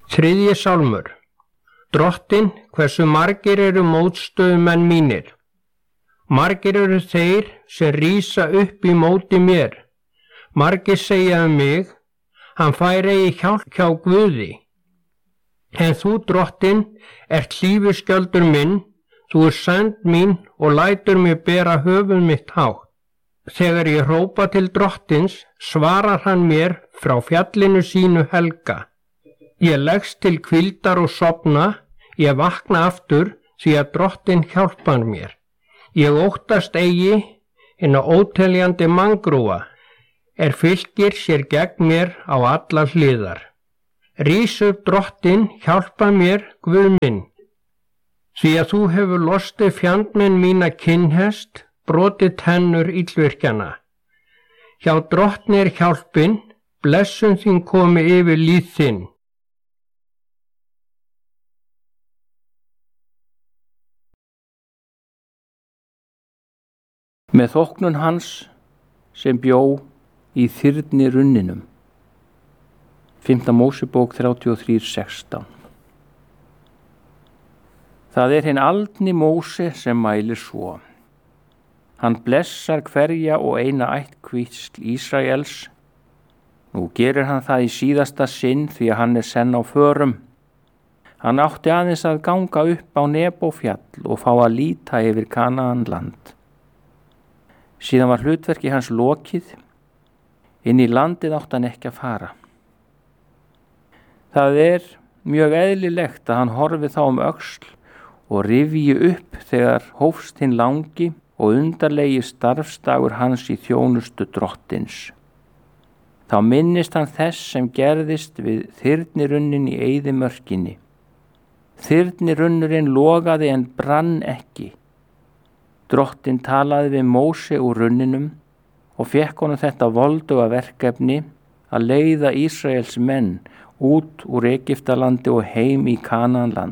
Þriðji sálmur. Drottinn, hversu margir eru mótstöðumenn mínir? Margir eru þeir sem rísa upp í móti mér. Margir segja mig, hann fær eigi hjálp hjá Guði. En þú, Drottinn, ert hlífiskjöldur minn, þú ert sæmd mín og lætur mig bera höfuð mitt hátt. Þegar ég hrópa til Drottins, svarar hann mér frá fjallinu sínu helga. Ég leggst til hvíldar og sofna, ég vakna aftur því að Drottinn hjálpar mér. Ég óttast eigi hinna óteljandi manngrúfa, fylgir sér gegn mér á allar hliðar. Rís upp, Drottinn, hjálpa mér, Guð minn. Því að þú hefur lostið fjandmenn mína kinnhest, brotið tennur illvirkjana. Hjá Drottni hjálpin, blessun þín komi yfir líð þinn. Með þóknun hans sem bjó í þyrni runninum. 5. Mósebók 33:16. Það hinn aldni Móse sem mælir svo. Hann blessar hverja og eina ættkvísl Ísraels. Nú gerir hann það í síðasta sinn því að hann senn á förum. Hann átti aðeins að ganga upp á Nebófjall og fá að líta yfir Kanaan land. Síðan var hlutverki hans lokið, inn í landið átti hann ekki að fara. Það mjög eðlilegt að hann horfi þá öxl og rifji upp þegar hófst hinn langi og undarlegi starfsdagur hans í þjónustu Drottins. Þá minnist hann þess sem gerðist við þyrnirunnin í eyðimörkinni. Þyrnirunnurinn logaði en brann ekki. Drottinn talaði við Móse úr runninum og fékk honum þetta volduga verkefni að leiða Ísraels menn út úr Egyptalandi og heim í Kanaanland.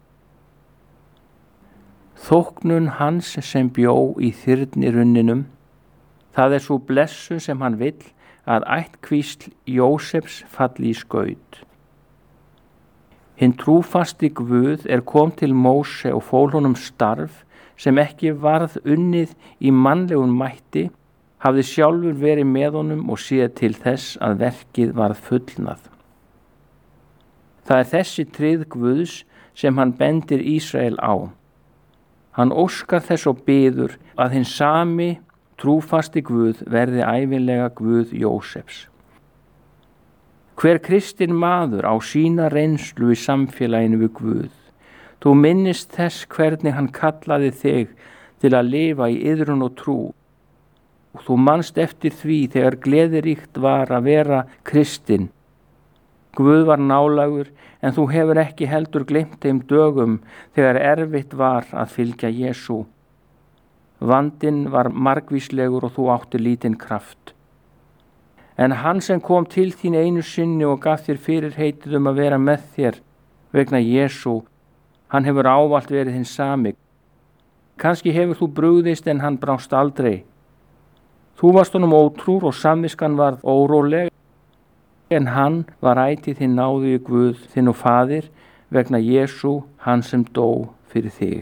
Þóknun hans sem bjó í þyrnirunninum, það svo blessun sem hann vill að ættkvísl Jósefs falli í skaut. Hinn trúfasti Guð kom til Móse og fól honum starf sem ekki varð unnið í mannlegum mætti, hafði sjálfur verið með honum og séð til þess að verkið varð fullnað. Það þessi tryggð Guðs sem hann bendir Ísrael á. Hann óskar þess og biður að hinn sami trúfasti Guð verði ævinlega Guð Jósefs. Hver kristinn maður á sína reynslu í samfélaginu við Guð. Þú minnist þess hvernig hann kallaði þig til að lifa í iðrun og trú. Og þú manst eftir því þegar gleðiríkt var að vera kristinn. Guð var nálægur en þú hefur ekki heldur gleymt þeim dögum þegar erfitt var að fylgja Jesú. Vandinn var margvíslegur og þú átti lítinn kraft. En hann sem kom til þín einu sinni og gaf þér fyrirheitið að vera með þér vegna Jesú, hann hefur ávallt verið hinn sami. Kannski hefur þú brugðist en hann brást aldrei. Þú varst honum ótrúr og samviskan varð óróleg, en hann var ætíð hinn náðugi Guð þinn og faðir vegna Jesú, hann sem dó fyrir þig.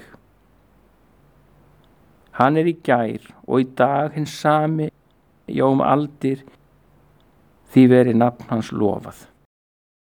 Hann í gær og í dag hinn sami, já aldir, því veri nafn hans lofað.